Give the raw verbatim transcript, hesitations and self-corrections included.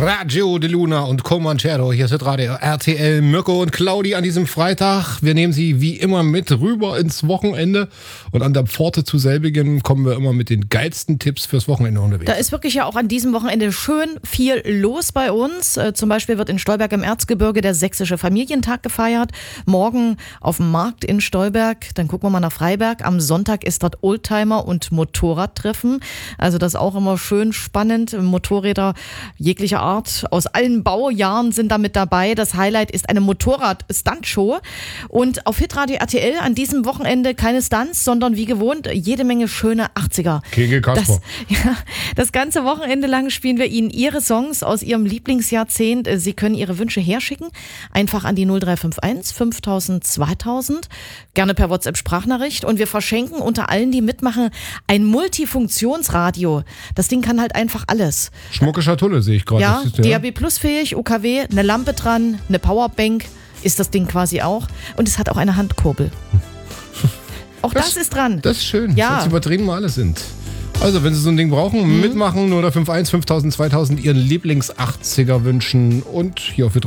Radio de Luna und Comanchero. Hier ist Radio R T L. Mirko und Claudi an diesem Freitag. Wir nehmen sie wie immer mit rüber ins Wochenende. Und an der Pforte zu selbigen kommen wir immer mit den geilsten Tipps fürs Wochenende unterwegs. Da ist wirklich ja auch an diesem Wochenende schön viel los bei uns. Äh, zum Beispiel wird in Stolberg im Erzgebirge der Sächsische Familientag gefeiert. Morgen auf dem Markt in Stolberg. Dann gucken wir mal nach Freiberg. Am Sonntag ist dort Oldtimer- und Motorradtreffen. Also das ist auch immer schön spannend. Motorräder jeglicher Art aus allen Baujahren sind da mit dabei. Das Highlight ist eine Motorrad-Stunt-Show. Und auf Hitradio R T L an diesem Wochenende keine Stunts, sondern wie gewohnt jede Menge schöne achtziger. Kegel Kasper. Das, ja, das ganze Wochenende lang spielen wir Ihnen Ihre Songs aus Ihrem Lieblingsjahrzehnt. Sie können Ihre Wünsche herschicken. Einfach an die null drei fünf eins fünftausend zweitausend. Gerne per WhatsApp-Sprachnachricht. Und wir verschenken unter allen, die mitmachen, ein Multifunktionsradio. Das Ding kann halt einfach alles. Schmucke Schatulle sehe ich gerade. Ja, ist, ja. D A B Plus fähig, U K W, eine Lampe dran, eine Powerbank ist das Ding quasi auch. Und es hat auch eine Handkurbel. Auch das, das ist dran. Das ist schön. Ja. Jetzt übertrieben wir alles sind. Also, wenn Sie so ein Ding brauchen, mhm. mitmachen, null drei fünf eins fünftausend zweitausend Ihren Lieblings-achtziger wünschen und hier auf